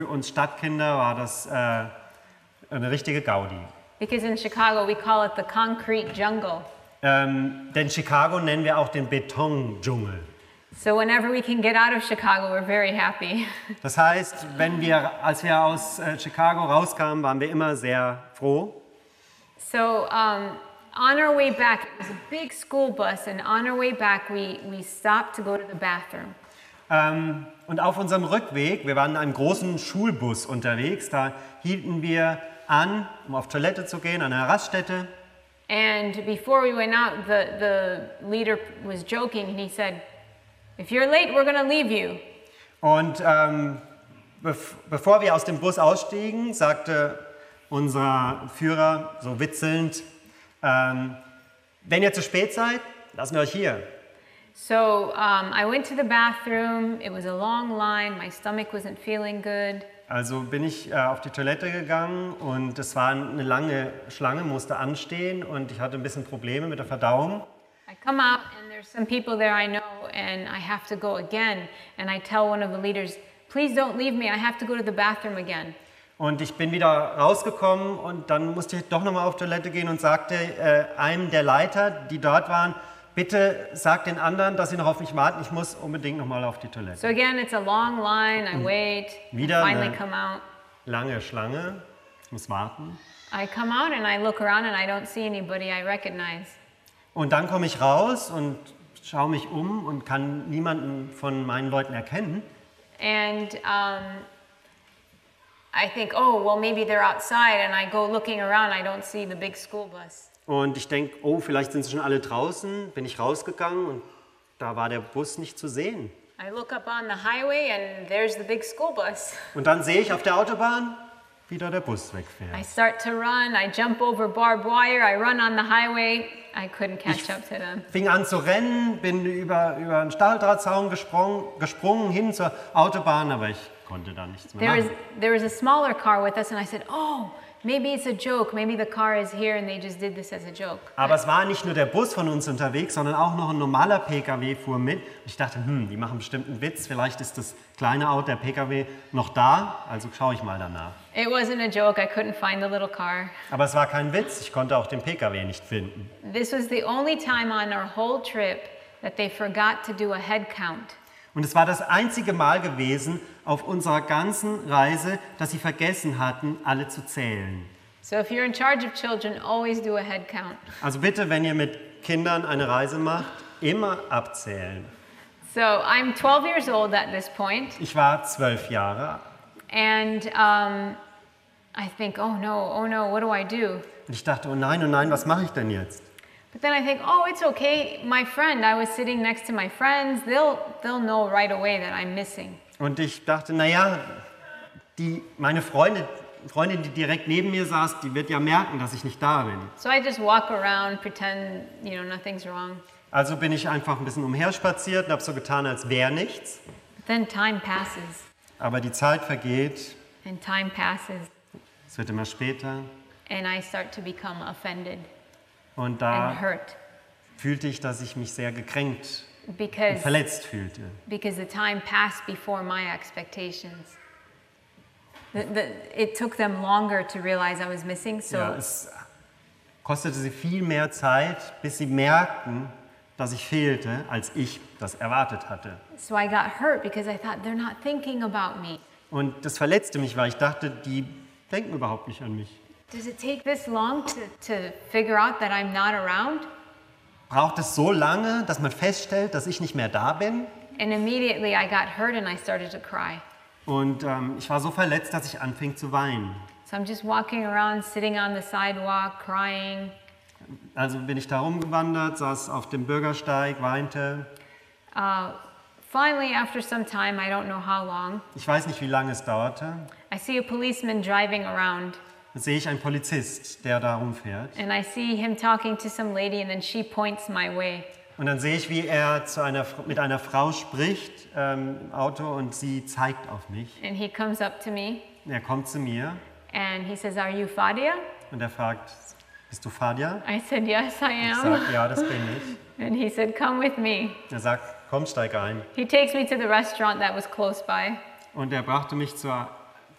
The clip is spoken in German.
Für uns Stadtkinder war das eine richtige Gaudi. Because in Chicago we call it the concrete jungle. Denn Chicago nennen wir auch den Betondschungel. So whenever we can get out of Chicago, we're very happy. Das heißt, als wir aus Chicago rauskamen, waren wir immer sehr froh. So on our way back, it was a big school bus, and on our way back, we stopped to go to the bathroom. Und auf unserem Rückweg, wir waren in einem großen Schulbus unterwegs, da hielten wir an, um auf Toilette zu gehen, an einer Raststätte. And before we went out, the leader was joking, and he said, "If you're late, we're going to leave you." Und bevor wir aus dem Bus ausstiegen, sagte unser Führer so witzelnd, wenn ihr zu spät seid, lassen wir euch hier. So I went to the bathroom. It was a long line. My stomach wasn't feeling good. Also bin ich auf die Toilette gegangen und es war eine lange Schlange, musste anstehen und ich hatte ein bisschen Probleme mit der Verdauung. I come out and there's some people there I know and I have to go again. And I tell one of the leaders, "Please don't leave me. I have to go to the bathroom again." Und ich bin wieder rausgekommen und dann musste ich doch nochmal auf Toilette gehen und sagte einem der Leiter, die dort waren, bitte sagt den anderen, dass sie noch auf mich warten, ich muss unbedingt nochmal auf die Toilette. So again, it's a long line. I wait. Wieder I finally eine come out. lange Schlange, ich muss warten. I come out and I look around and I don't see anybody I recognize. Und dann komme ich raus und schaue mich um und kann niemanden von meinen Leuten erkennen. And I think, oh, well, maybe they're outside. And I go looking around. I don't see the big school bus. Und ich denke, oh, vielleicht sind sie schon alle draußen. Bin ich rausgegangen und da war der Bus nicht zu sehen. I look up on the highway and there's the big school bus. Und dann sehe ich auf der Autobahn, wie da der Bus I wegfährt. start to run. I jump over barbed wire. I run on the highway. I couldn't catch up to them. Fing an zu rennen, bin über einen Stahldrahtzaun gesprungen hin zur Autobahn, aber ich konnte da nichts mehr machen. There was a smaller car with us and I said, oh, maybe it's a joke. Maybe the car is here and they just did this as a joke. Aber es war nicht nur der Bus von uns unterwegs, sondern auch noch ein normaler PKW fuhr mit. Ich dachte, die machen bestimmt einen Witz. Vielleicht ist das kleine Auto, der PKW, noch da. Also schaue ich mal danach. It wasn't a joke. I couldn't find the little car. Aber es war kein Witz. Ich konnte auch den PKW nicht finden. This was the only time on our whole trip that they forgot to do a head count. Und es war das einzige Mal gewesen auf unserer ganzen Reise, dass sie vergessen hatten, alle zu zählen. So if you're in charge of children, always do a head count. Also bitte, wenn ihr mit Kindern eine Reise macht, immer abzählen. So I'm 12 years old at this point. Ich war 12 Jahre And I think, oh no, what do I do? und ich dachte, oh nein, was mache ich denn jetzt? But then I think, oh, it's okay. My friend, I was sitting next to my friends. They'll know right away that I'm missing. Und ich dachte, meine Freundin, die direkt neben mir saß, die wird ja merken, dass ich nicht da bin. So I just walk around, pretend, nothing's wrong. Also bin ich einfach ein bisschen umherspaziert und habe so getan, als wäre nichts. But then time passes, Aber die Zeit vergeht, and time passes, es wird immer später and I start to become offended und and da hurt fühlte ich, dass ich mich sehr gekränkt und because verletzt fühlte. the time passed before my expectations. It took them longer to realize I was missing, so Ja, es kostete sie viel mehr Zeit, bis sie merkten, dass ich fehlte, als ich das erwartet hatte. so I got hurt because I thought they're not thinking about me. Und das verletzte mich, weil ich dachte, die denken überhaupt nicht an mich. Does it take this long to figure out that I'm not around? Braucht es so lange, dass man feststellt, dass ich nicht mehr da bin? And immediately I got hurt and I started to cry. Und ich war so verletzt, dass ich anfing zu weinen. So I'm just walking around, sitting on the sidewalk, crying. Also bin ich da rumgewandert, saß auf dem Bürgersteig, weinte. Finally, after some time, I don't know how long, Ich weiß nicht, wie lange es dauerte. I see a policeman driving around. Da sehe ich einen Polizist, der da rumfährt. And I see him talking to some lady and then she points my way. Und dann sehe ich, wie er mit einer Frau spricht im Auto und sie zeigt auf mich. And he comes up to me Er kommt zu mir and he says, "Are you Fadia?" und er fragt, bist du Fadia? I said, "Yes, I Ich am." sage, ja, das bin ich. And he said, "Come with me." Er sagt, komm, steig ein. He takes me to the restaurant that was close by. Und er brachte mich zur